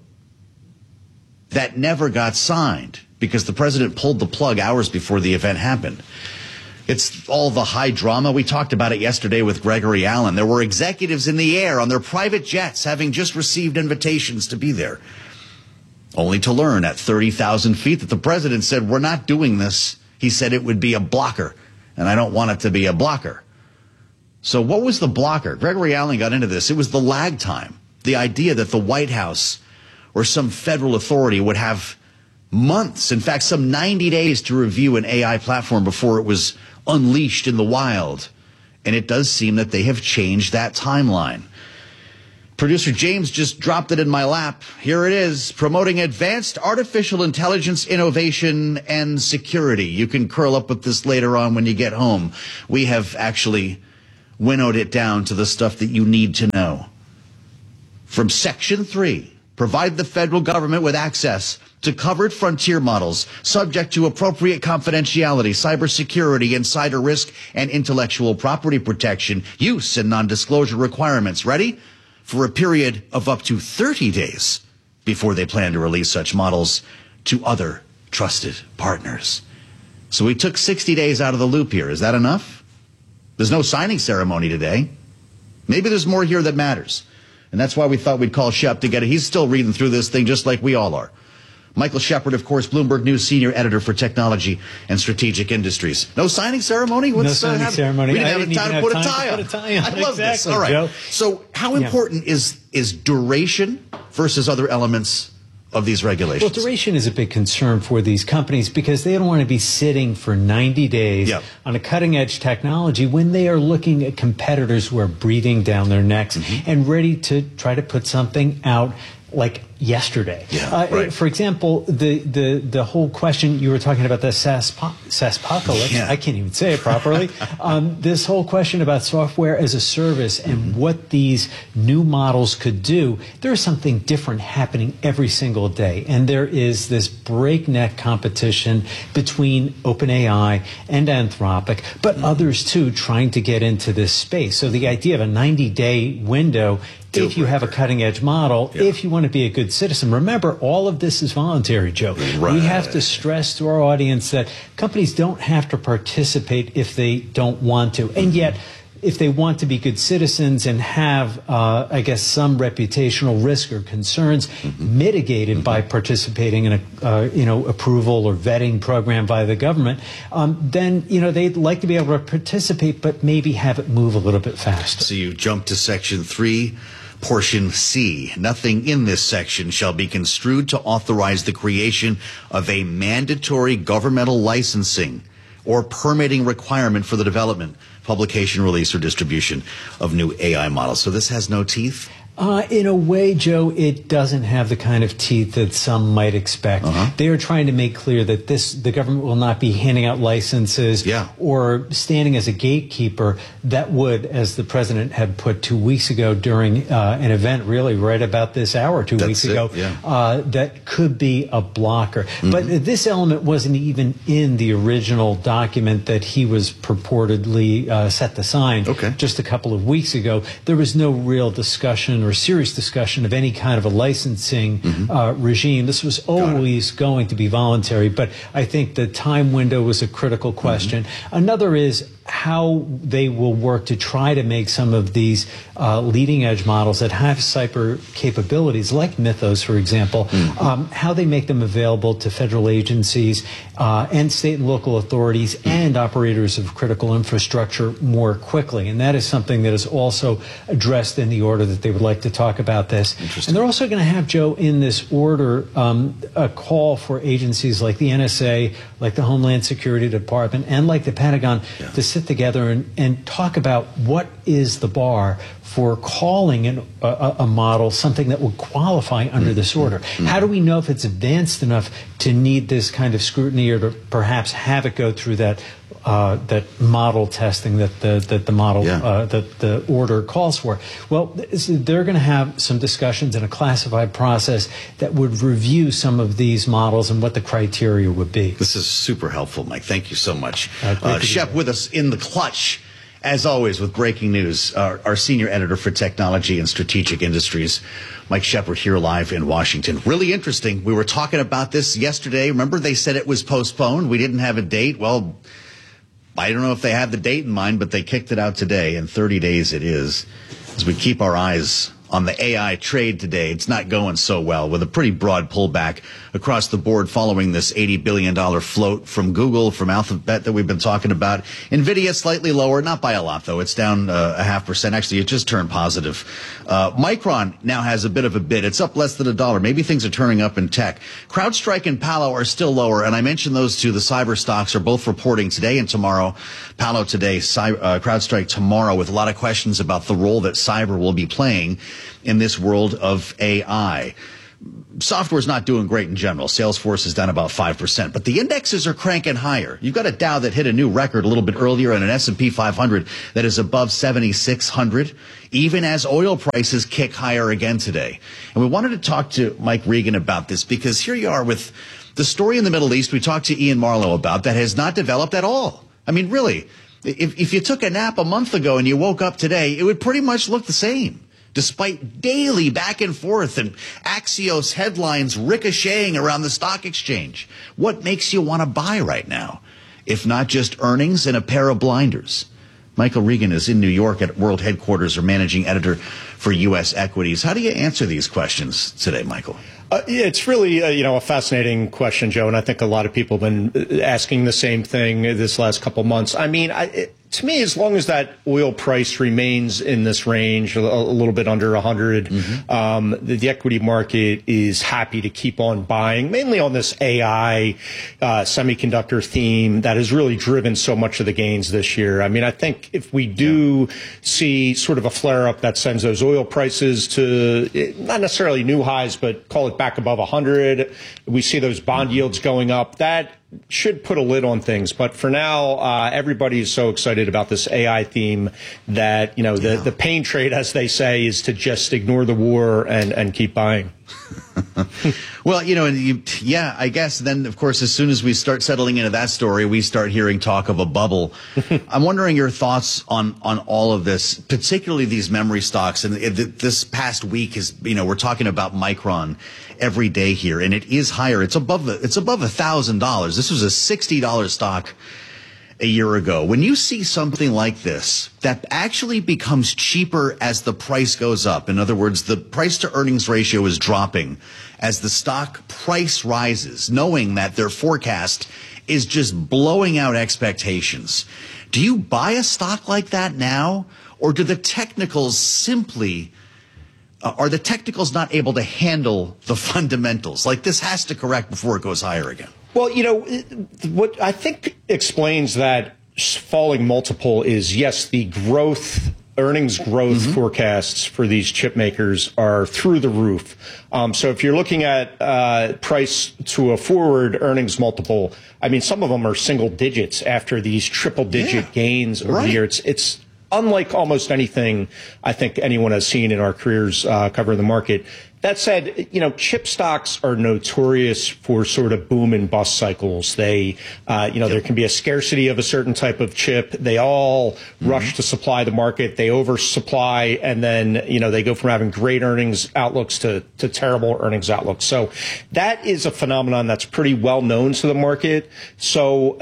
that never got signed because the president pulled the plug hours before the event happened. It's all the high drama. We talked about it yesterday with Gregory Allen. There were executives in the air on their private jets having just received invitations to be there, only to learn at 30,000 feet that the president said, we're not doing this. He said it would be a blocker, and I don't want it to be a blocker. So what was the blocker? Gregory Allen got into this. It was the lag time. The idea that the White House or some federal authority would have months, in fact, some 90 days to review an AI platform before it was unleashed in the wild. And it does seem that they have changed that timeline. Producer James just dropped it in my lap. Here it is, promoting advanced artificial intelligence innovation and security. You can curl up with this later on when you get home. We have actually winnowed it down to the stuff that you need to know. From Section 3, provide the federal government with access to covered frontier models subject to appropriate confidentiality, cybersecurity, insider risk, and intellectual property protection, use and non-disclosure requirements. Ready? For a period of up to 30 days before they plan to release such models to other trusted partners. So we took 60 days out of the loop here. Is that enough? There's no signing ceremony today. Maybe there's more here that matters. And that's why we thought we'd call Shep to get it. He's still reading through this thing just like we all are. Michael Shepard, of course, Bloomberg News senior editor for technology and strategic industries. No signing ceremony? No signing ceremony. We didn't have time to put a tie on. I love this. All right. Joe. So how important is duration versus other elements of these regulations? Well, duration is a big concern for these companies because they don't want to be sitting for 90 days on a cutting-edge technology when they are looking at competitors who are breathing down their necks and ready to try to put something out like yesterday. Right. For example, the whole question you were talking about, the SaaSpocalypse, I can't even say it properly, this whole question about software as a service and what these new models could do, there's something different happening every single day. And there is this breakneck competition between OpenAI and Anthropic, but others too trying to get into this space. So the idea of a 90-day window, if you have a cutting-edge model, if you want to be a good citizen. Remember, all of this is voluntary, Joe. Right. We have to stress to our audience that companies don't have to participate if they don't want to. And yet, if they want to be good citizens and have, I guess, some reputational risk or concerns mitigated by participating in a, approval or vetting program by the government, then, they'd like to be able to participate, but maybe have it move a little bit faster. So you jump to Section 3. Portion C, nothing in this section shall be construed to authorize the creation of a mandatory governmental licensing or permitting requirement for the development, publication, release, or distribution of new AI models. So this has no teeth? In a way, Joe, it doesn't have the kind of teeth that some might expect. They are trying to make clear that the government will not be handing out licenses or standing as a gatekeeper that would, as the president had put 2 weeks ago during an event really right about this hour 2 weeks ago, that could be a blocker. But this element wasn't even in the original document that he was purportedly set to sign just a couple of weeks ago. There was no real discussion or serious discussion of any kind of a licensing regime. This was always going to be voluntary, but I think the time window was a critical question. Another is how they will work to try to make some of these leading edge models that have cyber capabilities, like Mythos, for example, how they make them available to federal agencies and state and local authorities and operators of critical infrastructure more quickly. And that is something that is also addressed in the order that they would like to talk about this. And they're also going to have, Joe, in this order, a call for agencies like the NSA, like the Homeland Security Department, and like the Pentagon to sit together and talk about what is the bar for calling a model something that would qualify under this order. How do we know if it's advanced enough to need this kind of scrutiny or to perhaps have it go through that model testing that the order calls for? Well, they're going to have some discussions in a classified process that would review some of these models and what the criteria would be. This is super helpful, Mike. Thank you so much. Shep with us in the clutch, as always, with breaking news. Our senior editor for technology and strategic industries, Mike Shepard, here live in Washington. Really interesting. We were talking about this yesterday. Remember, they said it was postponed. We didn't have a date. Well, I don't know if they had the date in mind, but they kicked it out today, and 30 days it is, as we keep our eyes on the AI trade today. It's not going so well, with a pretty broad pullback across the board following this $80 billion float from Google, from Alphabet that we've been talking about. NVIDIA slightly lower, not by a lot, though. It's down 0.5%. Actually, it just turned positive. Micron now has a bit of a bid. It's up less than $1. Maybe things are turning up in tech. CrowdStrike and Palo are still lower, and I mentioned those two. The cyber stocks are both reporting today and tomorrow. Palo today, CrowdStrike tomorrow, with a lot of questions about the role that cyber will be playing in this world of AI. Software's not doing great in general. Salesforce is down about 5%, but the indexes are cranking higher. You've got a Dow that hit a new record a little bit earlier and an S&P 500 that is above 7,600, even as oil prices kick higher again today. And we wanted to talk to Mike Regan about this, because here you are with the story in the Middle East we talked to Ian Marlowe about that has not developed at all. I mean, really, if you took a nap a month ago and you woke up today, it would pretty much look the same, despite daily back and forth and Axios headlines ricocheting around the stock exchange. What makes you want to buy right now, if not just earnings and a pair of blinders? Michael Regan is in New York at World Headquarters, or managing editor for U.S. Equities. How do you answer these questions today, Michael? It's really, a fascinating question, Joe, and I think a lot of people have been asking the same thing this last couple months. I mean, to me, as long as that oil price remains in this range, a little bit under 100, the equity market is happy to keep on buying, mainly on this AI semiconductor theme that has really driven so much of the gains this year. I mean, I think if we do see sort of a flare-up that sends those oil prices to not necessarily new highs, but call it back above 100, we see those bond yields going up, that should put a lid on things. But for now, everybody is so excited about this AI theme that, the pain trade, as they say, is to just ignore the war and keep buying. Well, I guess then, of course, as soon as we start settling into that story, we start hearing talk of a bubble. I'm wondering your thoughts on all of this, particularly these memory stocks. And this past week is, we're talking about Micron every day here, and it is higher. It's above $1,000. This was a $60 stock a year ago. When you see something like this that actually becomes cheaper as the price goes up, in other words, the price to earnings ratio is dropping as the stock price rises, knowing that their forecast is just blowing out expectations. Do you buy a stock like that now, or do the technicals simply are the technicals not able to handle the fundamentals? Like, this has to correct before it goes higher again. Well, what I think explains that falling multiple is, yes, the earnings growth forecasts for these chip makers are through the roof. So if you're looking at price to a forward earnings multiple, I mean, some of them are single digits after these triple digit gains over the year. It's unlike almost anything I think anyone has seen in our careers covering the market. That said, chip stocks are notorious for sort of boom and bust cycles. They, there can be a scarcity of a certain type of chip. They all rush to supply the market. They oversupply, and then, they go from having great earnings outlooks to terrible earnings outlooks. So that is a phenomenon that's pretty well known to the market. So,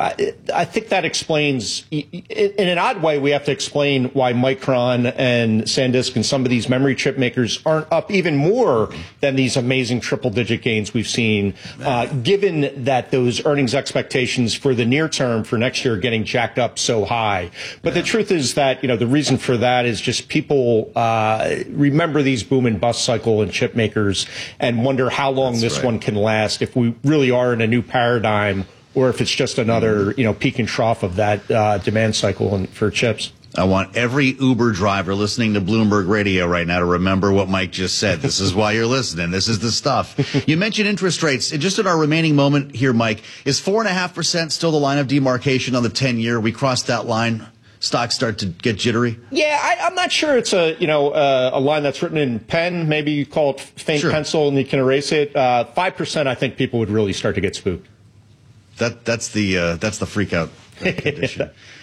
I think that explains, in an odd way, we have to explain why Micron and SanDisk and some of these memory chip makers aren't up even more than these amazing triple-digit gains we've seen, given that those earnings expectations for the near term for next year are getting jacked up so high. But the truth is that, the reason for that is just people remember these boom and bust cycle in chip makers and wonder how long this one can last, if we really are in a new paradigm, or if it's just another, peak and trough of that demand cycle for chips. I want every Uber driver listening to Bloomberg Radio right now to remember what Mike just said. This is why you're listening. This is the stuff. You mentioned interest rates. Just in our remaining moment here, Mike, is 4.5% still the line of demarcation on the 10-year? We crossed that line. Stocks start to get jittery? Yeah, I'm not sure it's a line that's written in pen. Maybe you call it faint pencil and you can erase it. 5%, I think people would really start to get spooked. That's the freak out condition.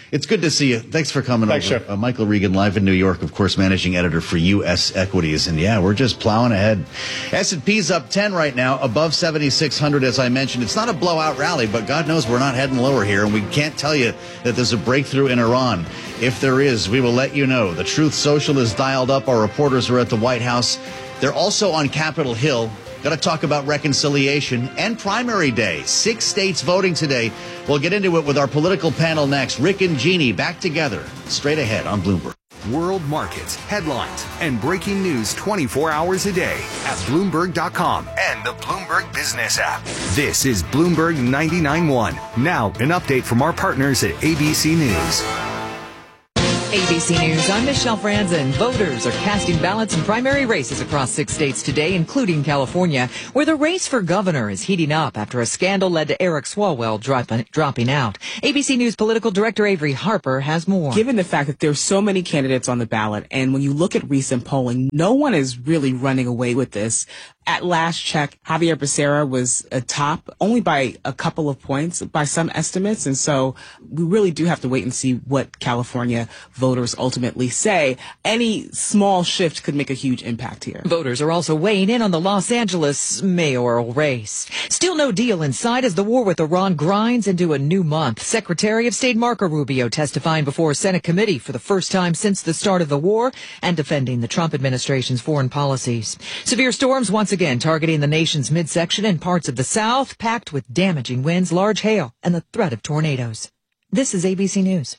It's good to see you. Thanks for coming over. Michael Regan, live in New York, of course, managing editor for U.S. Equities. And yeah, we're just plowing ahead. S&P's up 10 right now, above 7,600, as I mentioned. It's not a blowout rally, but God knows we're not heading lower here. And we can't tell you that there's a breakthrough in Iran. If there is, we will let you know. The Truth Social is dialed up. Our reporters are at the White House. They're also on Capitol Hill. Got to talk about reconciliation and primary day. 6 states voting today. We'll get into it with our political panel next. Rick and Jeannie back together. Straight ahead on Bloomberg. World markets, headlines, and breaking news 24 hours a day at Bloomberg.com and the Bloomberg Business app. This is Bloomberg 99.1. Now, an update from our partners at ABC News. ABC News, I'm Michelle Franzen. Voters are casting ballots in primary races across 6 states today, including California, where the race for governor is heating up after a scandal led to Eric Swalwell dropping out. ABC News political director Avery Harper has more. Given the fact that there's so many candidates on the ballot, and when you look at recent polling, no one is really running away with this. At last check, Javier Becerra was atop only by a couple of points by some estimates. And so we really do have to wait and see what California voters ultimately say. Any small shift could make a huge impact here. Voters are also weighing in on the Los Angeles mayoral race. Still no deal in sight as the war with Iran grinds into a new month. Secretary of State Marco Rubio testifying before a Senate committee for the first time since the start of the war and defending the Trump administration's foreign policies. Severe storms once again targeting the nation's midsection and parts of the South, packed with damaging winds, large hail, and the threat of tornadoes. This is ABC News.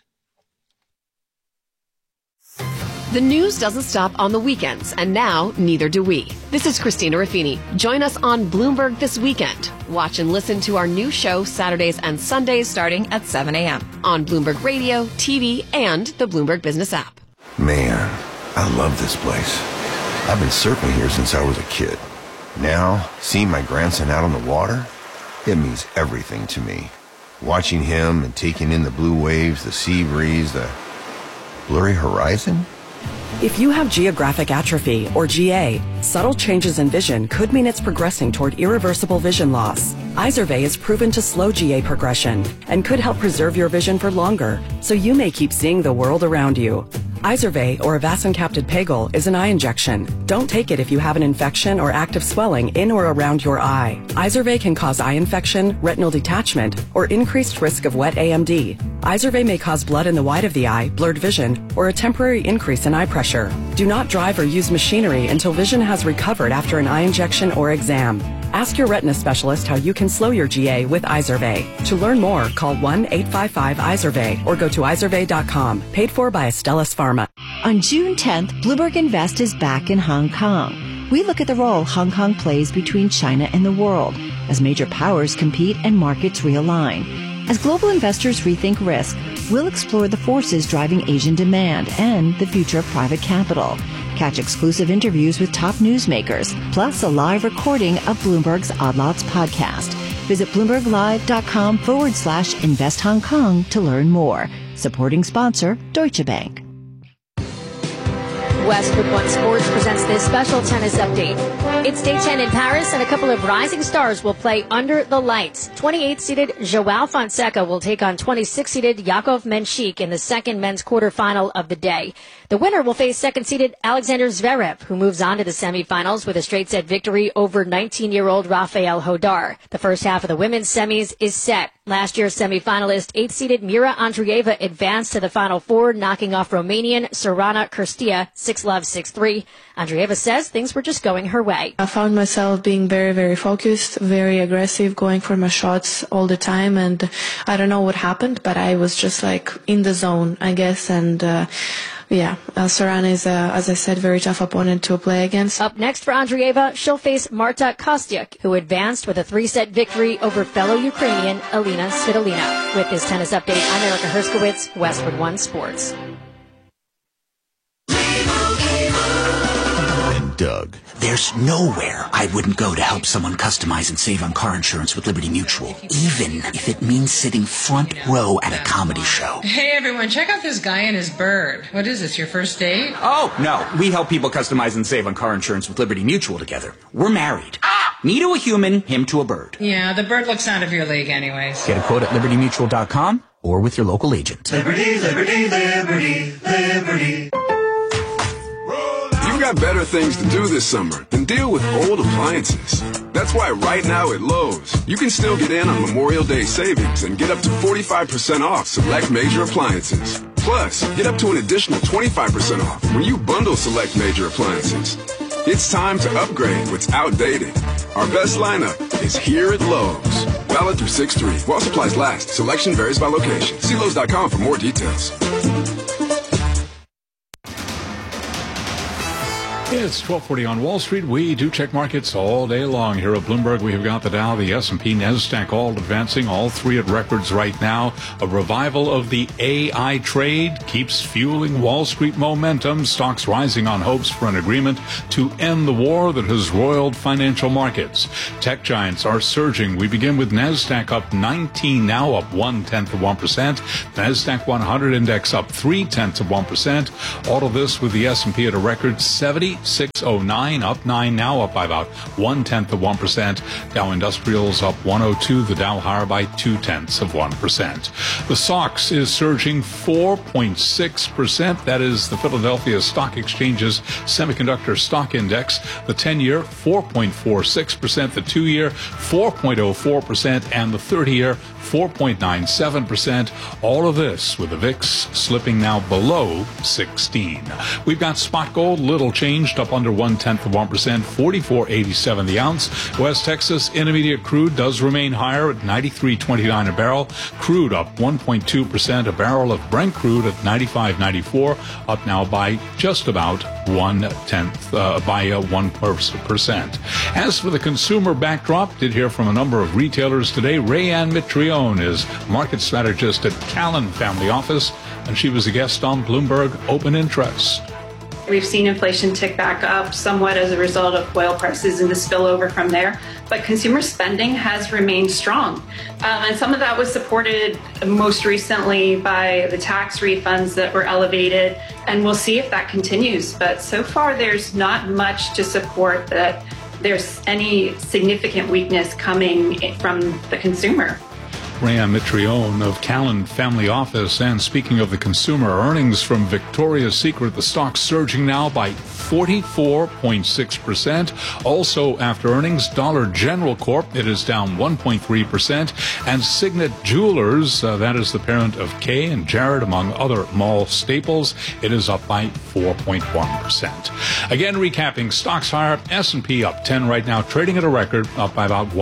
The news doesn't stop on the weekends, and now neither do we. This is Christina Ruffini. Join us on Bloomberg this weekend. Watch and listen to our new show Saturdays and Sundays starting at 7 a.m. on Bloomberg Radio, TV, and the Bloomberg Business app. Man, I love this place. I've been surfing here since I was a kid. Now, seeing my grandson out on the water, it means everything to me. Watching him and taking in the blue waves, the sea breeze, the blurry horizon. If you have geographic atrophy, or GA, subtle changes in vision could mean it's progressing toward irreversible vision loss. Izervay is proven to slow GA progression and could help preserve your vision for longer, so you may keep seeing the world around you. Izervay, or avacincaptad pegol, is an eye injection. Don't take it if you have an infection or active swelling in or around your eye. Izervay can cause eye infection, retinal detachment, or increased risk of wet AMD. Izervay may cause blood in the white of the eye, blurred vision, or a temporary increase in eye pressure. Do not drive or use machinery until vision has recovered after an eye injection or exam. Ask your retina specialist how you can slow your GA with Izervay. To learn more, call 1-855-IZERVAY or go to izervay.com. Paid for by Astellas Pharma. On June 10th, Bloomberg Invest is back in Hong Kong. We look at the role Hong Kong plays between China and the world as major powers compete and markets realign. As global investors rethink risk, we'll explore the forces driving Asian demand and the future of private capital. Catch exclusive interviews with top newsmakers, plus a live recording of Bloomberg's Odd Lots podcast. Visit BloombergLive.com/Invest Hong Kong to learn more. Supporting sponsor, Deutsche Bank. Westwood One Sports presents this special tennis update. It's day 10 in Paris, and a couple of rising stars will play under the lights. 28-seeded Joao Fonseca will take on 26-seeded Yakov Menchik in the second men's quarterfinal of the day. The winner will face second-seeded Alexander Zverev, who moves on to the semifinals with a straight-set victory over 19-year-old Rafael Hodar. The first half of the women's semis is set. Last year's semifinalist, 8-seeded Mira Andreeva advanced to the Final Four, knocking off Romanian Sorana Cârstea 6-love, 6-3. Andreeva says things were just going her way. I found myself being very, very focused, very aggressive, going for my shots all the time, and I don't know what happened, but I was just like in the zone, I guess, and Sorana is, as I said, very tough opponent to play against. Up next for Andreeva, she'll face Marta Kostyuk, who advanced with a 3-set victory over fellow Ukrainian Elena Svitolina. With this tennis update, I'm Erica Herskowitz, Westwood One Sports. Doug. There's nowhere I wouldn't go to help someone customize and save on car insurance with Liberty Mutual, even if it means sitting front row at a comedy show. Hey everyone, check out this guy and his bird. What is this, your first date? Oh, no. We help people customize and save on car insurance with Liberty Mutual together. We're married. Me to a human, him to a bird. Yeah, the bird looks out of your league anyways. Get a quote at libertymutual.com or with your local agent. Liberty, liberty, liberty, liberty. You've got better things to do this summer than deal with old appliances. That's why right now at Lowe's, you can still get in on Memorial Day savings and get up to 45% off select major appliances. Plus, get up to an additional 25% off when you bundle select major appliances. It's time to upgrade what's outdated. Our best lineup is here at Lowe's. Valid through 6/3. While supplies last. Selection varies by location. See Lowe's.com for more details. It's 12:40 on Wall Street. We do check markets all day long. Here at Bloomberg, we have got the Dow, the S&P, NASDAQ all advancing, all three at records right now. A revival of the AI trade keeps fueling Wall Street momentum. Stocks rising on hopes for an agreement to end the war that has roiled financial markets. Tech giants are surging. We begin with NASDAQ up 19 now, up 0.1%. NASDAQ 100 index up 0.3%. All of this with the S&P at a record 7609, up 9 now, up by about 0.1%. Dow Industrials up 102, the Dow higher by 0.2%. The SOX is surging 4.6%. That is the Philadelphia Stock Exchange's Semiconductor Stock Index. The 10-year, 4.46%. The 2-year, 4.04%. And the 30-year, 4.97%. All of this with the VIX slipping now below 16. We've got spot gold, little changed, up under 0.1%, 44.87 the ounce. West Texas Intermediate crude does remain higher at 93.29 a barrel. Crude up 1.2%. A barrel of Brent crude at 95.94, up now by just about 1%. As for the consumer backdrop, did hear from a number of retailers today. Rayanne Mitrione is market strategist at Callan Family Office, and she was a guest on Bloomberg Open Interest. We've seen inflation tick back up somewhat as a result of oil prices and the spillover from there, but consumer spending has remained strong. And some of that was supported most recently by the tax refunds that were elevated, and we'll see if that continues. But so far, there's not much to support that there's any significant weakness coming from the consumer. Rayanne Mitrione of Callan Family Office. And speaking of the consumer, earnings from Victoria's Secret, the stock surging now by 44.6%. Also after earnings, Dollar General Corp, it is down 1.3%. And Signet Jewelers, that is the parent of Kay and Jared, among other mall staples, it is up by 4.1%. Again, recapping, stocks higher, S&P up 10 right now, trading at a record, up by about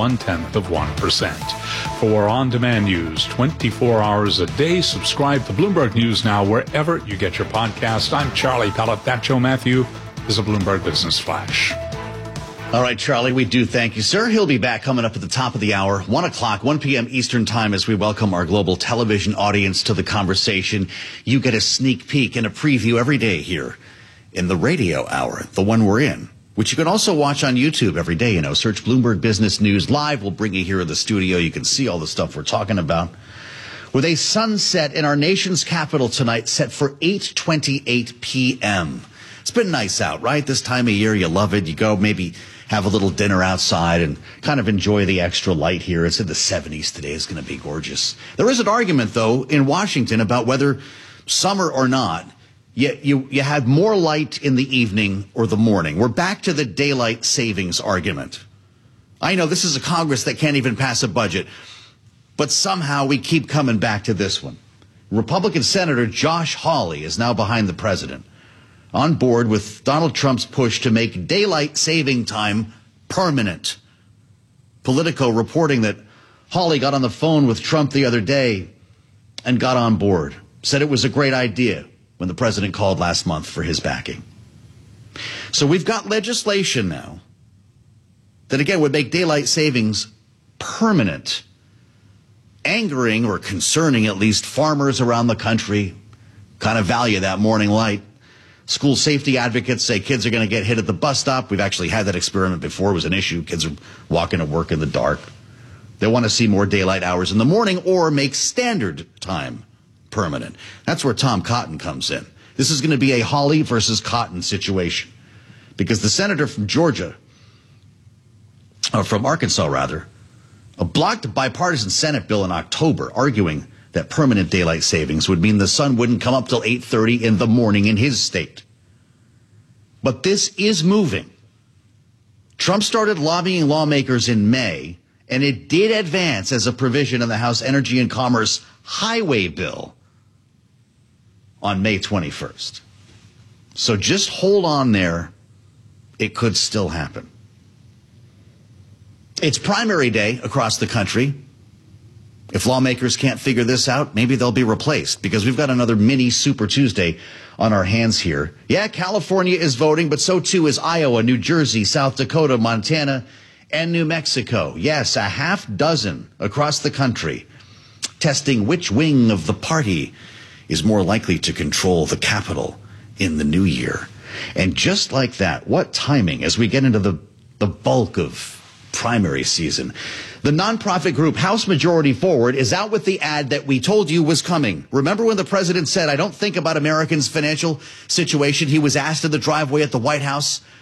0.1%. For on-demand news 24 hours a day, subscribe to Bloomberg News Now wherever you get your podcast. I'm Charlie Pellet. That Joe Matthew is a Bloomberg Business Flash. All right, Charlie, we do thank you, sir. He'll be back coming up at the top of the hour, 1 o'clock, 1 p.m. Eastern time, as we welcome our global television audience to the conversation. You get a sneak peek and a preview every day here in the radio hour, the one we're in, which you can also watch on YouTube every day. You know, search Bloomberg Business News Live. We'll bring you here in the studio. You can see all the stuff we're talking about. With a sunset in our nation's capital tonight set for 8:28 p.m. It's been nice out, right? This time of year, you love it. You go maybe have a little dinner outside and kind of enjoy the extra light here. It's in the 70s today. It's going to be gorgeous. There is an argument, though, in Washington about whether summer or not, you have more light in the evening or the morning. We're back to the daylight savings argument. I know this is a Congress that can't even pass a budget, but somehow we keep coming back to this one. Republican Senator Josh Hawley is now behind the president, on board with Donald Trump's push to make daylight saving time permanent. Politico reporting that Hawley got on the phone with Trump the other day and got on board, said it was a great idea when the president called last month for his backing. So we've got legislation now that, again, would make daylight savings permanent, angering or concerning at least farmers around the country, kind of value that morning light. School safety advocates say kids are going to get hit at the bus stop. We've actually had that experiment before. It was an issue. Kids are walking to work in the dark. They want to see more daylight hours in the morning or make standard time permanent. That's where Tom Cotton comes in. This is going to be a Hawley versus Cotton situation because the senator from Georgia, or from Arkansas rather, blocked a bipartisan Senate bill in October arguing that permanent daylight savings would mean the sun wouldn't come up till 8:30 in the morning in his state. But this is moving. Trump started lobbying lawmakers in May, and it did advance as a provision in the House Energy and Commerce Highway Bill on May 21st. So just hold on there. It could still happen. It's primary day across the country. If lawmakers can't figure this out, maybe they'll be replaced, because we've got another mini Super Tuesday on our hands here. Yeah, California is voting, but so too is Iowa, New Jersey, South Dakota, Montana, and New Mexico. Yes, a half dozen across the country, testing which wing of the party is more likely to control the Capitol in the new year. And just like that, what timing as we get into the bulk of primary season. The nonprofit group House Majority Forward is out with the ad that we told you was coming. Remember when the president said, "I don't think about Americans' financial situation"? He was asked in the driveway at the White House